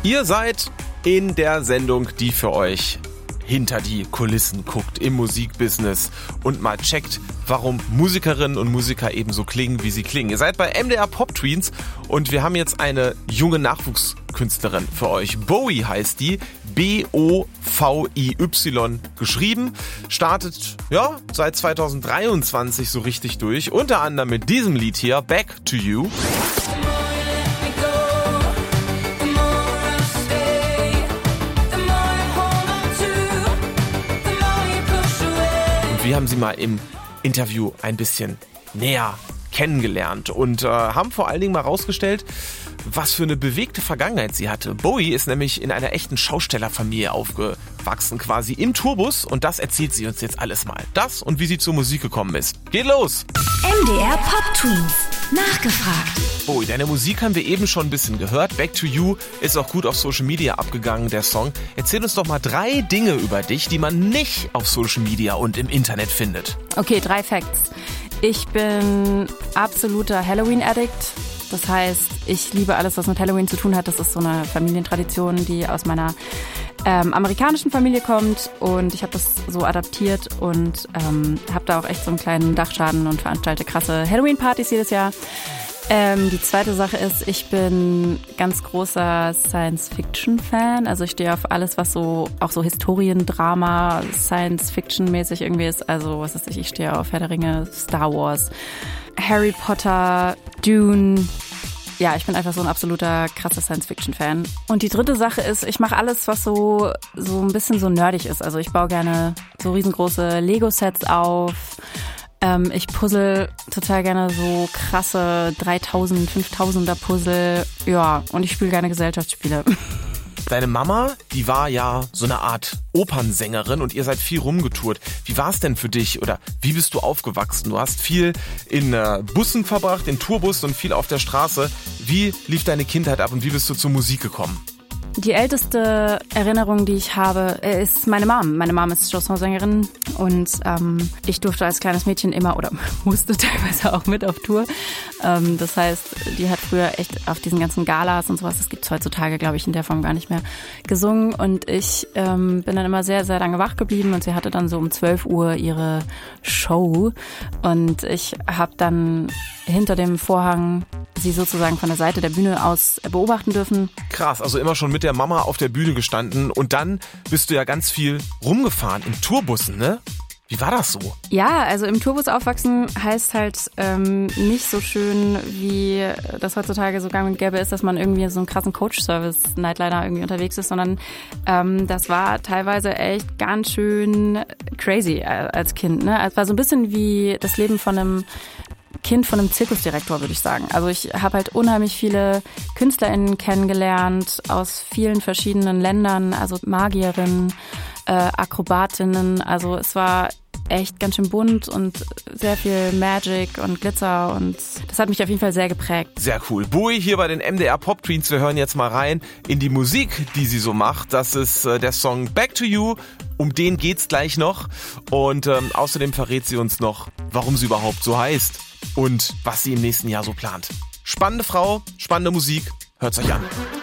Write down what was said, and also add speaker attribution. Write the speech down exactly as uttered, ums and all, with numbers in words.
Speaker 1: Ihr seid in der Sendung, die für euch hinter die Kulissen guckt im Musikbusiness und mal checkt, warum Musikerinnen und Musiker eben so klingen, wie sie klingen. Ihr seid bei M D R Pop Tweens und wir haben jetzt eine junge Nachwuchskünstlerin für euch. Bowie heißt die, B O V I Y geschrieben, startet ja seit zwanzig dreiundzwanzig so richtig durch, unter anderem mit diesem Lied hier, Back to You. Wir haben sie mal im Interview ein bisschen näher kennengelernt und äh, haben vor allen Dingen mal rausgestellt, was für eine bewegte Vergangenheit sie hatte. Bowie ist nämlich in einer echten Schaustellerfamilie aufgewachsen, quasi im Tourbus, und das erzählt sie uns jetzt alles mal. Das und wie sie zur Musik gekommen ist. Geht los!
Speaker 2: M D R Pop Tweens. Nachgefragt.
Speaker 1: Bowie, deine Musik haben wir eben schon ein bisschen gehört. Back to You ist auch gut auf Social Media abgegangen, der Song. Erzähl uns doch mal drei Dinge über dich, die man nicht auf Social Media und im Internet findet.
Speaker 3: Okay, drei Facts. Ich bin absoluter Halloween-Addict. Das heißt, ich liebe alles, was mit Halloween zu tun hat. Das ist so eine Familientradition, die aus meiner ähm, amerikanischen Familie kommt. Und ich habe das so adaptiert und ähm, habe da auch echt so einen kleinen Dachschaden und veranstalte krasse Halloween-Partys jedes Jahr. Ähm, die zweite Sache ist, ich bin ganz großer Science-Fiction-Fan. Also ich stehe auf alles, was so auch so Historiendrama, Science-Fiction-mäßig irgendwie ist. Also was weiß ich, ich stehe auf Herr der Ringe, Star Wars, Harry Potter, Dune. Ja, ich bin einfach so ein absoluter krasser Science-Fiction-Fan. Und die dritte Sache ist, ich mache alles, was so so ein bisschen so nerdig ist. Also ich baue gerne so riesengroße Lego-Sets auf. Ähm, ich puzzle total gerne so krasse dreitausend, fünftausender Puzzle. Ja, und ich spiele gerne Gesellschaftsspiele.
Speaker 1: Deine Mama, die war ja so eine Art Opernsängerin und ihr seid viel rumgetourt. Wie war es denn für dich oder wie bist du aufgewachsen? Du hast viel in äh, Bussen verbracht, in Tourbus und viel auf der Straße. Wie lief deine Kindheit ab und wie bist du zur Musik gekommen?
Speaker 3: Die älteste Erinnerung, die ich habe, ist meine Mom. Meine Mom ist Chansonsängerin und ähm, ich durfte als kleines Mädchen immer oder musste teilweise auch mit auf Tour. Ähm, das heißt, die hat früher echt auf diesen ganzen Galas und sowas, das gibt's heutzutage, glaube ich, in der Form gar nicht mehr, gesungen. Und ich ähm, bin dann immer sehr, sehr lange wach geblieben und sie hatte dann so um zwölf Uhr ihre Show. Und ich habe dann hinter dem Vorhang sie sozusagen von der Seite der Bühne aus beobachten dürfen.
Speaker 1: Krass, also immer schon mit der Mama auf der Bühne gestanden und dann bist du ja ganz viel rumgefahren in Tourbussen, ne? Wie war das so?
Speaker 3: Ja, also im Tourbus aufwachsen heißt halt ähm, nicht so schön, wie das heutzutage so gang und gäbe ist, dass man irgendwie so einen krassen Coach-Service Nightliner irgendwie unterwegs ist, sondern ähm, das war teilweise echt ganz schön crazy als Kind, ne? Es war so ein bisschen wie das Leben von einem Kind von einem Zirkusdirektor, würde ich sagen. Also ich habe halt unheimlich viele KünstlerInnen kennengelernt aus vielen verschiedenen Ländern, also Magierinnen, äh, Akrobatinnen. Also es war echt ganz schön bunt und sehr viel Magic und Glitzer und das hat mich auf jeden Fall sehr geprägt.
Speaker 1: Sehr cool. Bowie hier bei den M D R Pop Tweens. Wir hören jetzt mal rein in die Musik, die sie so macht. Das ist äh, der Song Back to You. Um den geht's gleich noch. Und ähm, außerdem verrät sie uns noch, warum sie überhaupt so heißt und was sie im nächsten Jahr so plant. Spannende Frau, spannende Musik. Hört's euch an.